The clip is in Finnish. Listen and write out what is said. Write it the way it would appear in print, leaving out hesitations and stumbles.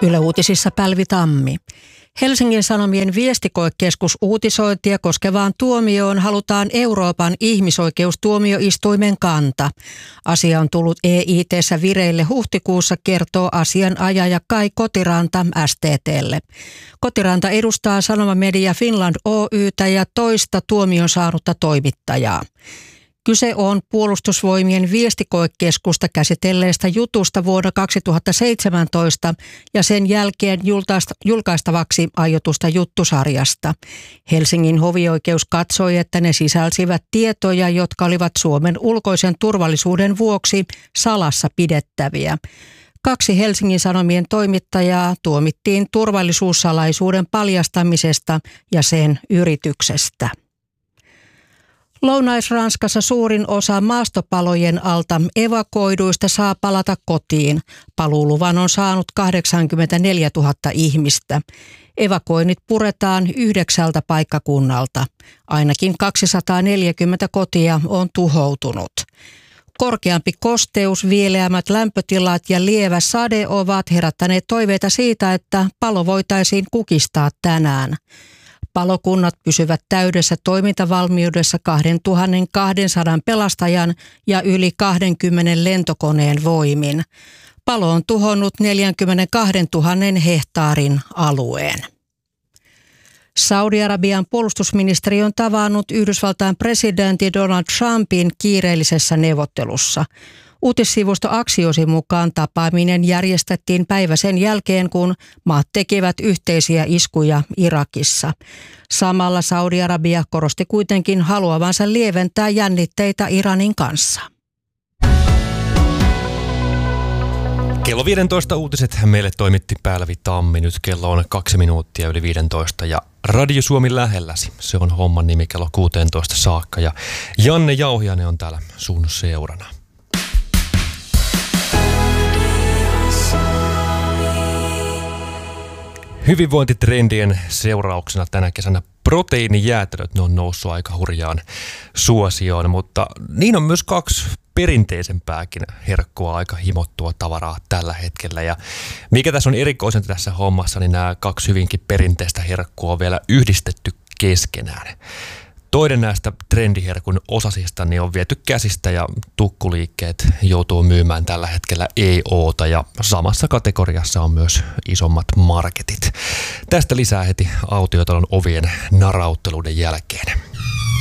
Yle Uutisissa Pälvi Tammi. Helsingin Sanomien viestikoekeskus uutisointia koskevaan tuomioon halutaan Euroopan ihmisoikeustuomioistuimen kanta. Asia on tullut EIT:ssä vireille huhtikuussa, kertoo asianajaja Kai Kotiranta STT:lle. Kotiranta edustaa Sanomamedia Finland Oy:tä ja toista tuomion saanutta toimittajaa. Kyse on Puolustusvoimien viestikoekeskusta käsitelleestä jutusta vuonna 2017 ja sen jälkeen julkaistavaksi aiotusta juttusarjasta. Helsingin hovioikeus katsoi, että ne sisälsivät tietoja, jotka olivat Suomen ulkoisen turvallisuuden vuoksi salassa pidettäviä. 2 Helsingin Sanomien toimittajaa tuomittiin turvallisuussalaisuuden paljastamisesta ja sen yrityksestä. Lounais-Ranskassa suurin osa maastopalojen alta evakuoiduista saa palata kotiin. Paluuluvan on saanut 84 000 ihmistä. Evakuoinnit puretaan 9 paikkakunnalta. Ainakin 240 kotia on tuhoutunut. Korkeampi kosteus, viileämmät lämpötilat ja lievä sade ovat herättäneet toiveita siitä, että palo voitaisiin kukistaa tänään. Palokunnat pysyvät täydessä toimintavalmiudessa 2200 pelastajan ja yli 20 lentokoneen voimin. Palo on tuhonnut 42 000 hehtaarin alueen. Saudi-Arabian puolustusministeri on tavannut Yhdysvaltain presidentti Donald Trumpin kiireellisessä neuvottelussa. Uutissivusto Axiosin mukaan tapaaminen järjestettiin päivä sen jälkeen, kun maat tekivät yhteisiä iskuja Irakissa. Samalla Saudi-Arabia korosti kuitenkin haluavansa lieventää jännitteitä Iranin kanssa. Kello 15 uutiset meille toimitti Pälvi Tammi. Nyt kello on 2 minuuttia yli 15 ja Radio Suomi lähelläsi. Se on homman nimi kello 16 saakka ja Janne Jauhiainen on täällä sun seurana. Hyvinvointitrendien seurauksena tänä kesänä proteiinijäätelöt, ne on noussut aika hurjaan suosioon, mutta niin on myös 2 perinteisempääkin herkkua, aika himottua tavaraa tällä hetkellä. Ja mikä tässä on erikoisinta tässä hommassa, niin nämä 2 hyvinkin perinteistä herkkua on vielä yhdistetty keskenään. Toinen näistä trendiherkun osasista niin on viety käsistä ja tukkuliikkeet joutuu myymään tällä hetkellä EO:ta ja samassa kategoriassa on myös isommat marketit. Tästä lisää heti autiotalon ovien narautteluiden jälkeen.